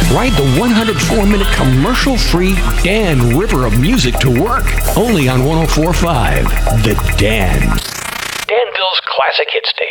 Ride the 104-minute commercial-free Dan River of music to work. Only on 104.5 The Dan. Danville's Classic Hit Station.